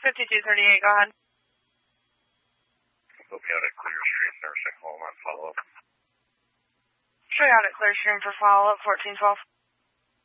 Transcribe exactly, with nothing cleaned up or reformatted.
fifty-two thirty-eight, go ahead. We'll be out at Clear Stream Nursing Home on follow-up. Show you out at Clear Stream for follow-up, fourteen twelve.